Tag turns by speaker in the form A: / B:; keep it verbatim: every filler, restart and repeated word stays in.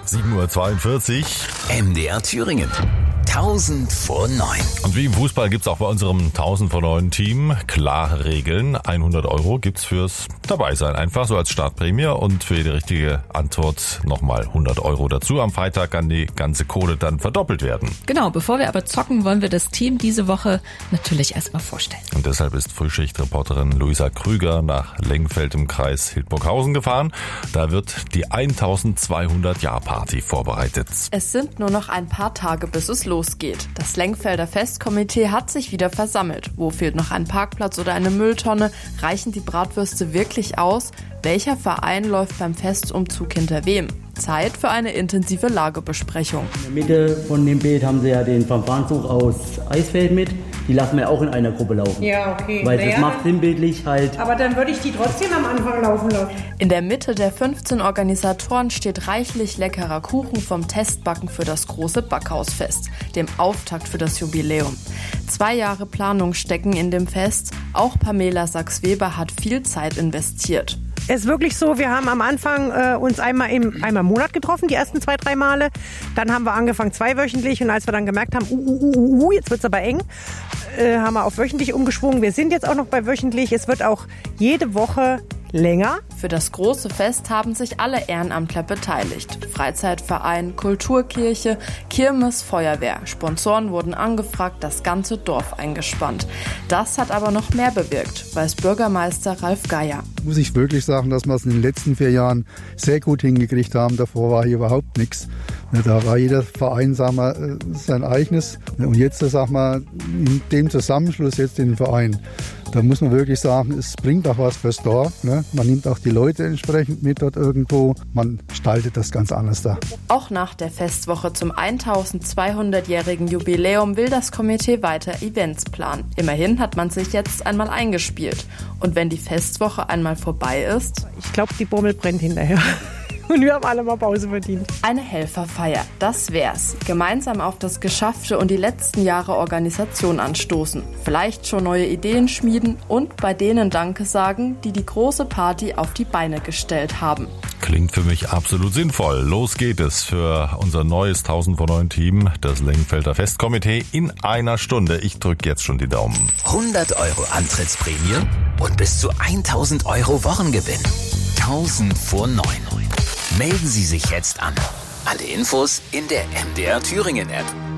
A: sieben Uhr zweiundvierzig.
B: M D R Thüringen. tausend vor neun.
A: Und wie im Fußball gibt's auch bei unserem tausend vor neun Team klare Regeln. hundert Euro gibt's fürs Dabeisein. Einfach so als Startprämie und für jede richtige Antwort nochmal hundert Euro dazu. Am Freitag kann die ganze Kohle dann verdoppelt werden.
C: Genau, bevor wir aber zocken, wollen wir das Team diese Woche natürlich erstmal vorstellen.
A: Und deshalb ist Frühschichtreporterin Luisa Krüger nach Lengfeld im Kreis Hildburghausen gefahren. Da wird die eintausendzweihundert-Jahr-Party vorbereitet.
D: Es sind nur noch ein paar Tage, bis es losgeht. Das Lengfelder Festkomitee hat sich wieder versammelt. Wo fehlt noch ein Parkplatz oder eine Mülltonne? Reichen die Bratwürste wirklich aus? Welcher Verein läuft beim Festumzug hinter wem? Zeit für eine intensive Lagebesprechung.
E: In der Mitte von dem Bild haben sie ja den Fanfarenzug aus Eisfeld mit. Die lassen wir auch in einer Gruppe laufen.
F: Ja, okay.
E: Weil
F: naja,
E: das macht sinnbildlich halt.
F: Aber dann würde ich die trotzdem am Anfang laufen lassen.
D: In der Mitte der fünfzehn Organisatoren steht reichlich leckerer Kuchen vom Testbacken für das große Backhausfest, dem Auftakt für das Jubiläum. Zwei Jahre Planung stecken in dem Fest. Auch Pamela Sachs-Weber hat viel Zeit investiert.
F: Es ist wirklich so, wir haben am Anfang äh, uns einmal im, einmal im Monat getroffen, die ersten zwei, drei Male. Dann haben wir angefangen zweiwöchentlich und als wir dann gemerkt haben, uh, uh, uh, uh, jetzt wird's aber eng, äh, haben wir auf wöchentlich umgeschwungen. Wir sind jetzt auch noch bei wöchentlich. Es wird auch jede Woche länger.
D: Für das große Fest haben sich alle Ehrenamtler beteiligt. Freizeitverein, Kulturkirche, Kirmes, Feuerwehr. Sponsoren wurden angefragt, das ganze Dorf eingespannt. Das hat aber noch mehr bewirkt, weiß Bürgermeister Ralf Geier.
G: Muss ich wirklich sagen, dass wir es in den letzten vier Jahren sehr gut hingekriegt haben. Davor war hier überhaupt nichts. Da war jeder Verein, sagen wir, sein eigenes. Und jetzt, sagen wir, in dem Zusammenschluss jetzt den Verein, da muss man wirklich sagen, es bringt auch was fürs Dorf. Ne? Man nimmt auch die Leute entsprechend mit dort irgendwo. Man gestaltet das ganz anders da.
D: Auch nach der Festwoche zum eintausendzweihundert-jährigen Jubiläum will das Komitee weiter Events planen. Immerhin hat man sich jetzt einmal eingespielt. Und wenn die Festwoche einmal vorbei ist...
F: Ich glaube, die Bummel brennt hinterher. Und wir haben alle mal Pause verdient.
D: Eine Helferfeier, das wär's. Gemeinsam auf das Geschaffte und die letzten Jahre Organisation anstoßen. Vielleicht schon neue Ideen schmieden und bei denen Danke sagen, die die große Party auf die Beine gestellt haben.
A: Klingt für mich absolut sinnvoll. Los geht es für unser neues tausend vor neun Team, das Lengfelder Festkomitee, in einer Stunde. Ich drücke jetzt schon die Daumen.
B: hundert Euro Antrittsprämie und bis zu tausend Euro Wochengewinn. tausend vor neun. Melden Sie sich jetzt an. Alle Infos in der M D R Thüringen App.